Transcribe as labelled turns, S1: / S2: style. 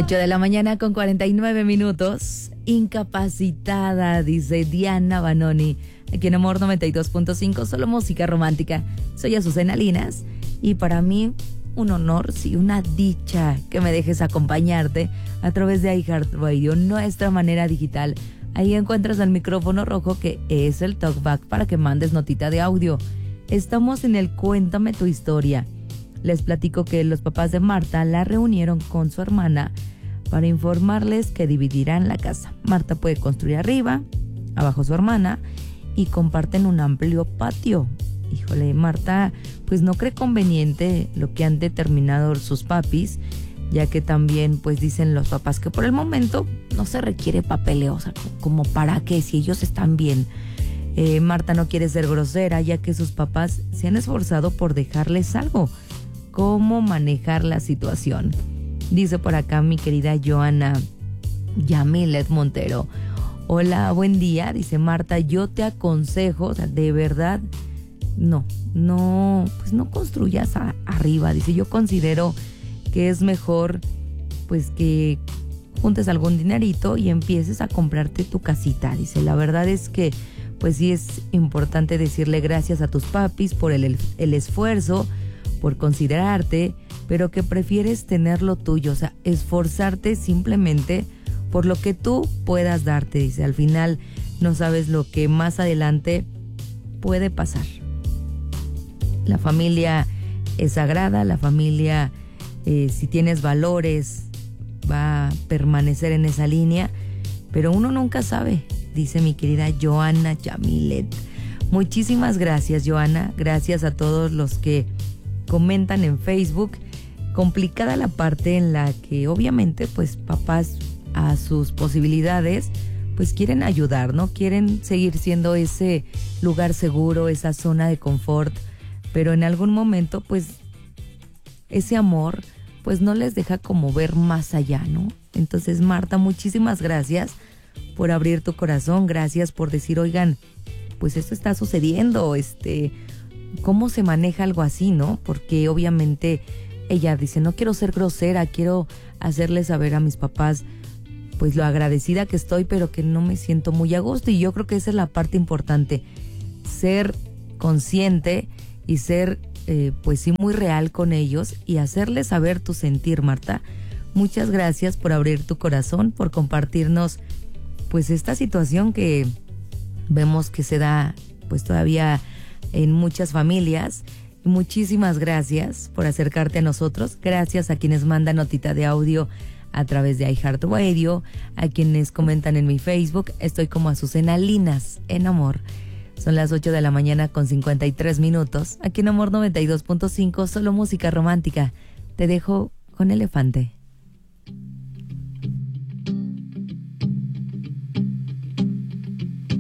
S1: 8 de la mañana con 49 minutos. Incapacitada, dice Diana Banoni. Aquí en Amor 92.5, solo música romántica. Soy Azucena Linas y para mí un honor, sí, una dicha que me dejes acompañarte a través de iHeartRadio, nuestra manera digital. Ahí encuentras el micrófono rojo que es el talkback para que mandes notita de audio. Estamos en el Cuéntame tu historia. Les platico que los papás de Marta la reunieron con su hermana para informarles que dividirán la casa. Marta puede construir arriba, abajo su hermana, y comparten un amplio patio. Híjole, Marta pues no cree conveniente lo que han determinado sus papis, ya que también pues dicen los papás que por el momento no se requiere papeleo, o sea, como para qué si ellos están bien. Marta no quiere ser grosera, ya que sus papás se han esforzado por dejarles algo. ¿Cómo manejar la situación? Dice por acá mi querida Joana Yamilet Montero. Hola, buen día. Dice Marta, yo te aconsejo, o sea, de verdad, no construyas arriba. Dice, yo considero que es mejor pues que juntes algún dinerito y empieces a comprarte tu casita. Dice, la verdad es que pues sí es importante decirle gracias a tus papis por el esfuerzo, por considerarte, pero que prefieres tener lo tuyo, o sea, esforzarte simplemente por lo que tú puedas darte. Dice, al final no sabes lo que más adelante puede pasar. La familia es sagrada, la familia, si tienes valores, va a permanecer en esa línea, pero uno nunca sabe, dice mi querida Joana Yamilet. Muchísimas gracias, Joana, gracias a todos los que comentan en Facebook. Complicada la parte en la que obviamente pues papás a sus posibilidades pues quieren ayudar, ¿no? Quieren seguir siendo ese lugar seguro, esa zona de confort, pero en algún momento pues ese amor pues no les deja como ver más allá, ¿no? Entonces, Marta, muchísimas gracias por abrir tu corazón, gracias por decir, oigan, pues esto está sucediendo, ¿cómo se maneja algo así, no? Porque obviamente ella dice, no quiero ser grosera, quiero hacerle saber a mis papás pues lo agradecida que estoy, pero que no me siento muy a gusto. Y yo creo que esa es la parte importante, ser consciente y ser pues sí muy real con ellos y hacerles saber tu sentir, Marta. Muchas gracias por abrir tu corazón, por compartirnos pues esta situación que vemos que se da pues todavía en muchas familias. Muchísimas gracias por acercarte a nosotros. Gracias a quienes mandan notita de audio a través de iHeartRadio, a quienes comentan en mi Facebook. Estoy como Azucena Linas en Amor. Son las 8 de la mañana con 53 minutos. Aquí en Amor 92.5, solo música romántica. Te dejo con Elefante.